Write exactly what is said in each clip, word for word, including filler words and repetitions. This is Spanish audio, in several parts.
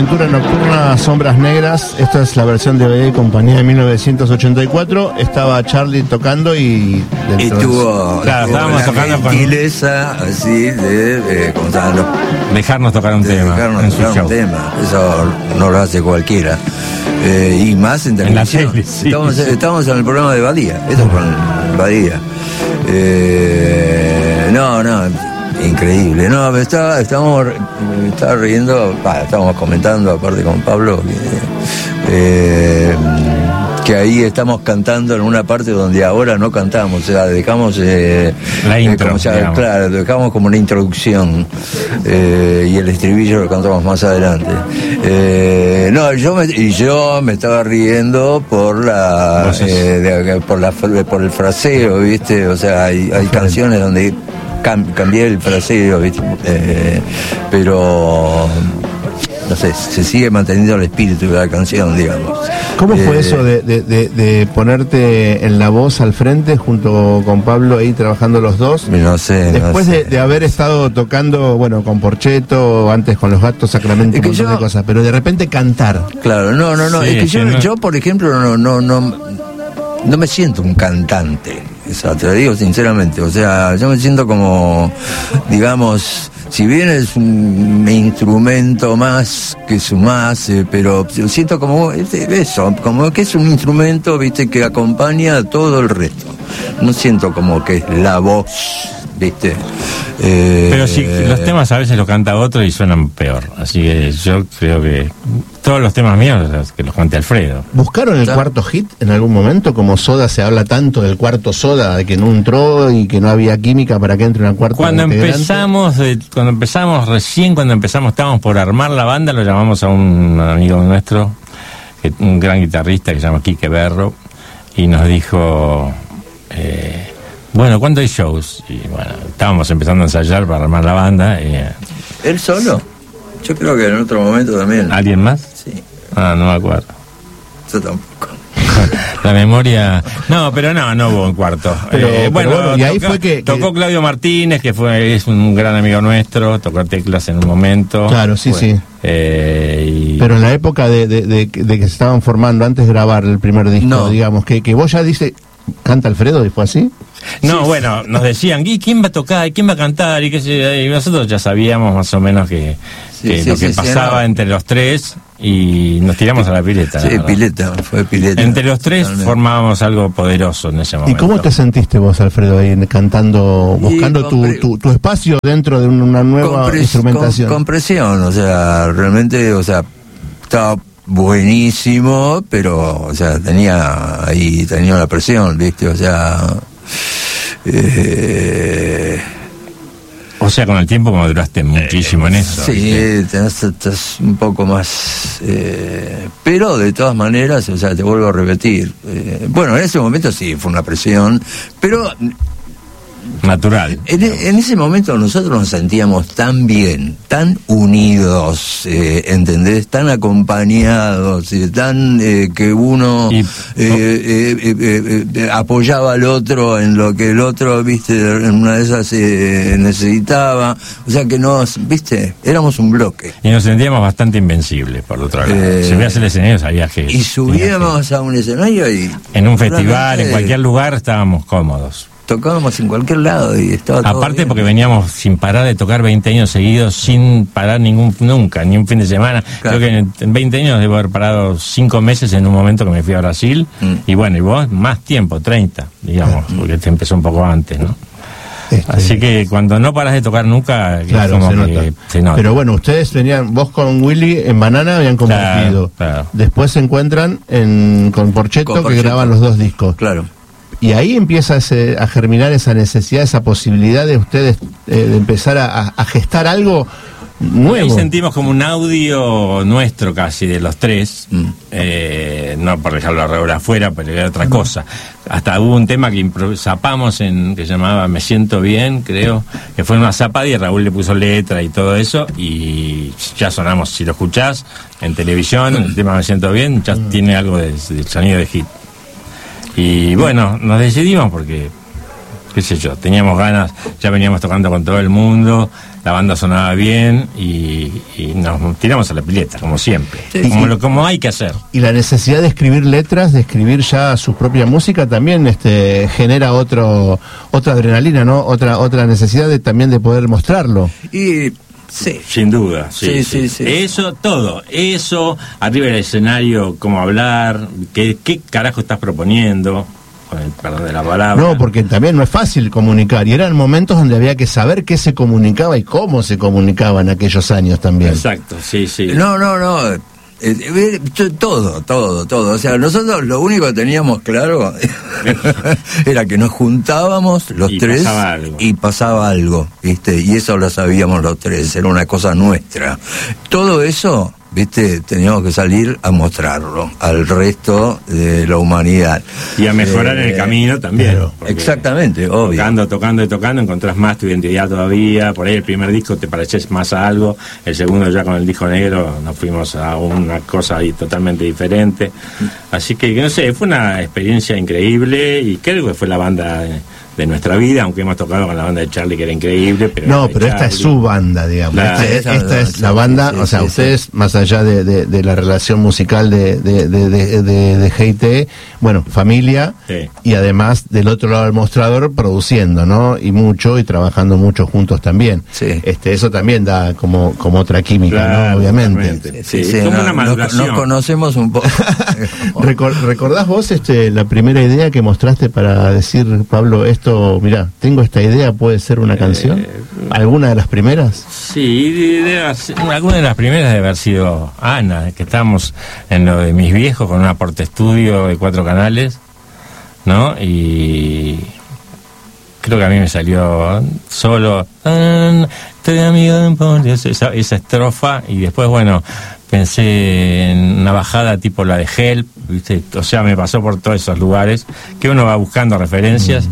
Aventura Nocturna, Sombras Negras. Esta es la versión de B D Compañía de mil novecientos ochenta y cuatro. Estaba Charlie tocando y... Y tuvo, claro, tuvo estábamos la tocando con... gentileza así de... Eh, ¿cómo se llama? Dejarnos tocar un de tema. Dejarnos en tocar su show. un tema. Eso no lo hace cualquiera. Eh, y más en televisión. En la tele, sí, estamos, sí. estamos en el programa de Badía. Esto es con Badía. Eh, no, no... Increíble, no, me estaba, estábamos, me estaba riendo, bah, estábamos comentando aparte con Pablo que, eh, que ahí estamos cantando en una parte donde ahora no cantamos, o sea, dejamos eh, la intro, eh, como ya, digamos. claro, dejamos como una introducción eh, y el estribillo lo cantamos más adelante. Eh, no, yo me, y yo me estaba riendo por la, eh, de, por la, por el fraseo, viste, o sea, hay, hay canciones donde Cam, cambié el fraseo, ¿viste? Eh, pero no sé, se sigue manteniendo el espíritu de la canción, digamos. ¿Cómo fue eh, eso de, de, de, de ponerte en la voz al frente junto con Pablo ahí trabajando los dos? No sé. Después no sé. de, de haber estado tocando, bueno, con Porchetto, antes con Los Gatos, Sacramento, Es que un montón yo- de cosas, pero de repente cantar. Claro, no, no, no. Sí, es que sí, yo, no. yo, por ejemplo, no, no, no, no me siento un cantante. O sea, te lo digo sinceramente. O sea, yo me siento como, digamos, si bien es un instrumento más que sumás, eh, pero siento como eso, como que es un instrumento, viste, que acompaña a todo el resto. No siento como que es la voz, viste. Eh, Pero sí, los temas a veces los canta otro y suenan peor. Así que yo creo que todos los temas míos que los cante Alfredo. ¿Buscaron el Claro. cuarto hit en algún momento? Como Soda, se habla tanto del cuarto Soda, de que no entró y que no había química para que entre una cuarta Cuando integrante. empezamos, eh, cuando empezamos, recién cuando empezamos, estábamos por armar la banda, lo llamamos a un amigo nuestro, que- un gran guitarrista que se llama Quique Berro, y nos dijo, eh, bueno, ¿cuándo hay shows? Y bueno, estábamos empezando a ensayar para armar la banda. Y, eh, ¿Él solo? Yo creo que en otro momento también. ¿alguien más? Sí, Ah, no me acuerdo. yo tampoco. La memoria... No, pero no, no hubo un cuarto. Pero- Eh, pero bueno, bueno, y ahí tocó, fue que- tocó que- Claudio Martínez, que fue es un gran amigo nuestro, tocó teclas en un momento. Claro, sí, sí. Eh, y... Pero en la época de, de, de- de que se estaban formando, antes de grabar el primer disco, No. digamos, que, que vos ya dices, ¿canta Alfredo? ¿Y fue así? No, bueno, nos decían, ¿y quién va a tocar? ¿Y quién va a cantar? Y, qué sé yo, y nosotros ya sabíamos más o menos que, Sí, que sí, lo que sí, sí, pasaba no. entre los tres y nos tiramos a la pileta. la Sí, verdad. pileta, fue pileta. Entre los tres Totalmente. formábamos algo poderoso en ese ¿Y momento. cómo te sentiste vos, Alfredo, ahí en- cantando, Y buscando tu, compre- tu, tu espacio dentro de una nueva Con pres- instrumentación? Con, con presión, o sea, realmente, o sea, estaba buenísimo, pero, o sea, tenía ahí, tenía la presión, ¿viste? O sea, eh, O sea, con el tiempo como duraste muchísimo en eso. sí, ¿viste? tenés, estás un poco más, eh, pero de todas maneras, o sea, te vuelvo a repetir, eh, bueno, en ese momento sí, fue una presión, pero Natural. En, en ese momento nosotros nos sentíamos tan bien, tan unidos, eh, ¿entendés? Tan acompañados, eh, tan eh, que uno Y- eh, eh, eh, eh, eh, apoyaba al otro en lo que el otro, viste, en una de esas eh, necesitaba. O sea que nos, viste, éramos un bloque. Y nos sentíamos bastante invencibles, por otro lado. Eh, Si veías el escenario, sabías que... Y subíamos a un escenario y... En un festival, realmente en cualquier lugar, estábamos cómodos. Tocábamos en cualquier lado y estaba todo Aparte bien. porque veníamos sin parar de tocar veinte años seguidos, sin parar ningún nunca, ni un fin de semana. Claro. Creo que en, en veinte años debo haber parado cinco meses en un momento que me fui a Brasil. Mm. Y bueno, y vos más tiempo, treinta, digamos, porque te empezó un poco antes, ¿no? Este, Así que cuando no paras de tocar nunca, es Claro, como se que nota. se nota. Pero bueno, ustedes venían, vos con Willy en Banana habían compartido. Claro, claro. Después se encuentran en, con Porchetto, Con que Porchetto. graban los dos discos. Claro. Y ahí empieza ese- a germinar esa necesidad, esa posibilidad de ustedes eh, de empezar a, a- a gestar algo Ahí nuevo. sentimos como un audio nuestro casi de los tres, Mm. eh, no por dejarlo ahora afuera, pero era otra cosa. Hasta hubo un tema que impro- zapamos en que se llamaba Me Siento Bien, creo, que fue una zapada y Raúl le puso letra y todo eso, y ya sonamos, si lo escuchás en televisión, el tema Me Siento Bien ya tiene algo de, de sonido de hit. Y bueno, nos decidimos porque qué sé yo, teníamos ganas, ya veníamos tocando con todo el mundo, la banda sonaba bien y, y nos tiramos a la pileta, como siempre, Sí, como, sí. Lo, como hay que hacer. Y la necesidad de escribir letras, de escribir ya su propia música, también este, genera otro otra adrenalina, ¿no? Otra otra necesidad de también de poder mostrarlo. Y sí. Sin duda, sí, Sí, sí, sí. Eso, todo, eso, arriba del escenario, cómo hablar, qué, qué carajo estás proponiendo, con el perdón de la palabra. No, porque también no es fácil comunicar, y eran momentos donde había que saber qué se comunicaba y cómo se comunicaba en aquellos años también. Exacto, sí, sí. No, no, no. Eh, eh, todo, todo, todo. O sea, nosotros lo único que teníamos claro era que nos juntábamos los Y tres pasaba algo. y pasaba algo, ¿viste? Y eso lo sabíamos los tres, era una cosa nuestra. Todo eso, ¿viste? Teníamos que salir a mostrarlo al resto de la humanidad. Y a mejorar Eh, en el camino también. claro. porque Exactamente, obvio. Tocando, tocando y tocando, encontrás más tu identidad todavía. Por ahí el primer disco te pareces más a algo. El segundo, ya con el disco negro, nos fuimos a una cosa ahí totalmente diferente. Así que, no sé, fue una experiencia increíble y creo que fue la banda de, de nuestra vida, aunque hemos tocado con la banda de Charlie, que era increíble. Pero No, de pero esta es Charlie- su banda, digamos. Claro, esta, es- esa- esta es la sí, banda, sí, o sea, sí, ustedes, sí. más allá de, de- de la relación musical de, de, de, de, de, de G T, bueno, familia, Sí. y además del otro lado del mostrador produciendo, ¿no? Y mucho, y trabajando mucho juntos también. Sí. Este, eso también da como, como otra química, Claro, ¿no? Obviamente. totalmente. Sí, como no, una no- maduración. nos conocemos un poco. Recor- ¿Recordás vos este, la primera idea que mostraste para decir, Pablo, esto, mira, tengo esta idea, puede ser una canción? ¿Alguna de las primeras? Sí, de- de haber sido- alguna de las primeras debe haber sido Ana, que estábamos en lo de mis viejos con un aporte estudio de cuatro canales, ¿no? Y creo que a mí me salió solo, "Tan, estoy amigo de un pobre", esa, esa estrofa, y después, bueno, pensé en una bajada tipo la de Help, ¿viste? O sea, me pasó por todos esos lugares que uno va buscando referencias.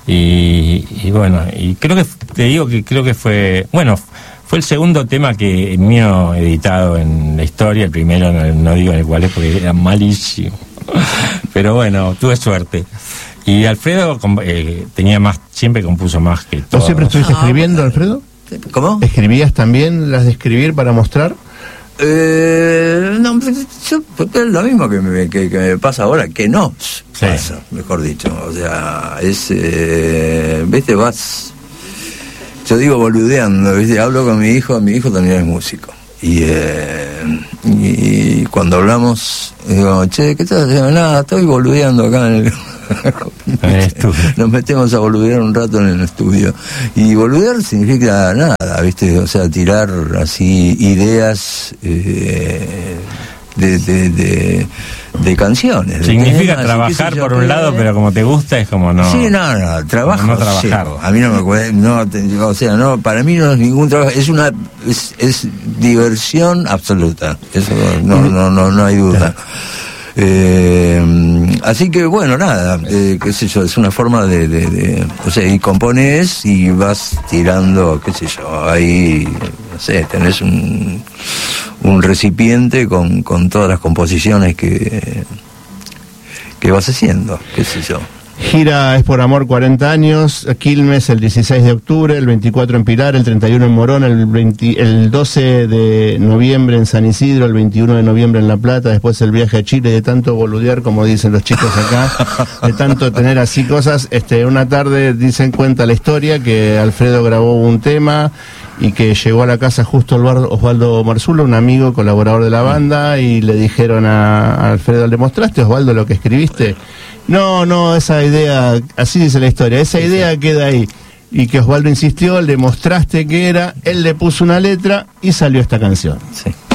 Y, y bueno, y creo que, te digo que creo que fue, bueno, fue el segundo tema que mío editado en la historia. El primero no, no digo en el cual es porque era malísimo, pero bueno, tuve suerte. Y Alfredo com- eh, tenía más, siempre compuso más que todo. ¿Vos siempre estuviste Ah, escribiendo, Alfredo? ¿Cómo? ¿Escribías también las de escribir para mostrar? Eh, no, yo- es lo mismo que me, que, que me pasa ahora, que no pasa, mejor dicho. O sea, es, eh, viste, vas, yo digo boludeando, viste, hablo con mi hijo, mi hijo también es músico. Y, eh, y cuando hablamos, digo, che, ¿qué estás haciendo? Nada, estoy boludeando acá en el... En el estudio. Nos metemos a boludear un rato en el estudio. Y boludear significa nada, ¿viste? O sea, tirar así ideas eh, de, de, de, de canciones. de Significa temas, y trabajar qué sé yo, por un qué. lado, pero como te gusta es como no. Sí, no, no, trabajo. No trabajar. cero. A mí no me cuesta, no, te- o sea, no, para mí no es ningún trabajo, es una, es, es diversión absoluta. Eso no, no, no, no hay duda. Eh, así que bueno, nada, eh, qué sé yo, es una forma de, de, de, o sea, y compones y vas tirando, qué sé yo, ahí, no sé, tenés un, un recipiente con, con todas las composiciones que, que vas haciendo, qué sé yo. Gira Es por Amor cuarenta años, Quilmes el dieciséis de octubre, el veinticuatro en Pilar, el treinta y uno en Morón, el, veinte, el doce de noviembre en San Isidro, el veintiuno de noviembre en La Plata, después el viaje a Chile, de tanto boludear, como dicen los chicos acá, de tanto tener así cosas. Este, una tarde dicen cuenta la historia que Alfredo grabó un tema y que llegó a la casa justo Osvaldo, Osvaldo Marzulo, un amigo, colaborador de la banda, y le dijeron a, a Alfredo, ¿le mostraste, Osvaldo, lo que escribiste? No, no, esa idea, así dice la historia, esa idea queda ahí. Y que Osvaldo insistió, le mostraste que era, él le puso una letra y salió esta canción. Sí.